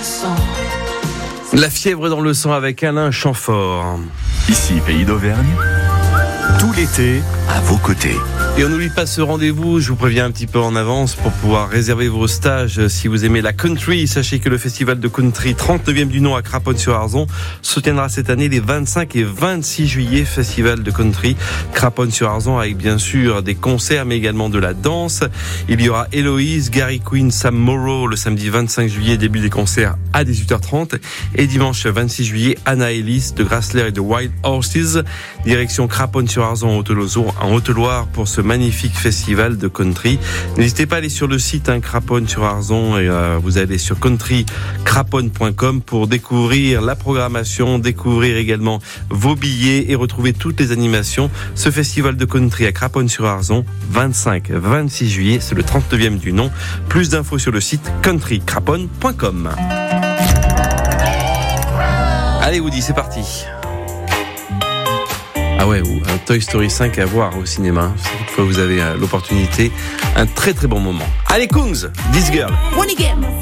La fièvre dans le sang avec Alain Chamfort. Ici, Pays d'Auvergne, tout l'été, à vos côtés. Et on n'oublie pas ce rendez-vous, je vous préviens un petit peu en avance pour pouvoir réserver vos stages. Si vous aimez la country, sachez que le festival de country 39e du nom à Craponne-sur-Arzon soutiendra cette année les 25 et 26 juillet, festival de country Craponne-sur-Arzon avec bien sûr des concerts mais également de la danse. Il y aura Héloïse, Gary Queen, Sam Morrow le samedi 25 juillet, début des concerts à 18h30 et dimanche 26 juillet, Anna Ellis de Grassler et de Wild Horses, direction Craponne-sur-Arzon en Haute-Loire pour ce magnifique festival de country. N'hésitez pas à aller sur le site Craponne-sur-Arzon et vous allez sur countrycraponne.com pour découvrir la programmation, découvrir également vos billets et retrouver toutes les animations. Ce festival de country à Craponne-sur-Arzon, 25-26 juillet, c'est le 39e du nom. Plus d'infos sur le site countrycraponne.com. Allez Woody, c'est parti. Ah ouais, ou un Toy Story 5 à voir au cinéma. Si toutefois vous avez l'opportunité, un très très bon moment. Allez Kungs, This Girl.